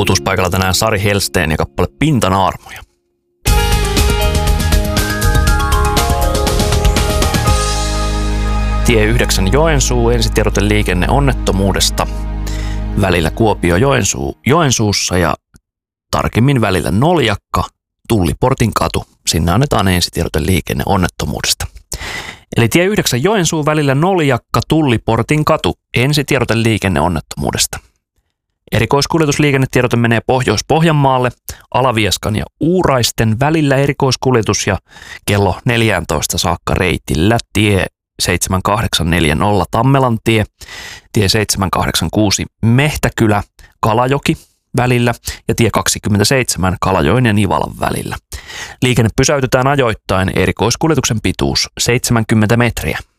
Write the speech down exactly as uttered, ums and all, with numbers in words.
Uutuuspaikalla tänään Sari Hellsten ja kappale Pintanaarmuja. Tie yhdeksän Joensuu, ensitiedote liikenneonnettomuudesta välillä Kuopio-Joensuu Joensuussa ja tarkemmin välillä Noljakka, Tulliportin katu. Sinne annetaan ensitiedote liikenneonnettomuudesta. Eli tie yhdeksän Joensuu välillä Noljakka, Tulliportin katu, ensitiedote liikenneonnettomuudesta. Erikoiskuljetusliikennetiedote menee Pohjois-Pohjanmaalle, Alavieskan ja Uuraisten välillä erikoiskuljetus ja kello neljätoista saakka reitillä tie seitsemän kahdeksan neljä nolla Tammelantie, tie seitsemän kahdeksan kuusi Mehtäkylä, Kalajoki välillä ja tie kaksikymmentäseitsemän Kalajoen ja Nivalan välillä. Liikenne pysäytetään ajoittain, erikoiskuljetuksen pituus seitsemänkymmentä metriä.